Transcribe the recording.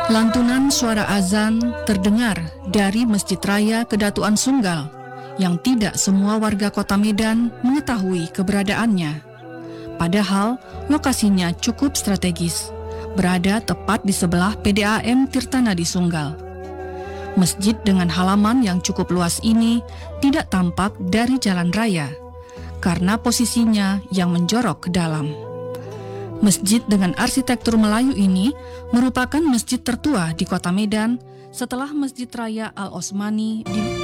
Lantunan suara azan terdengar dari Masjid Raya Kedatuan Sunggal yang tidak semua warga kota Medan mengetahui keberadaannya. Padahal lokasinya cukup strategis, berada tepat di sebelah PDAM Tirtanadi Sunggal. Masjid dengan halaman yang cukup luas ini tidak tampak dari jalan raya, karena posisinya yang menjorok ke dalam. Masjid dengan arsitektur Melayu ini merupakan masjid tertua di kota Medan setelah Masjid Raya Al Osmani di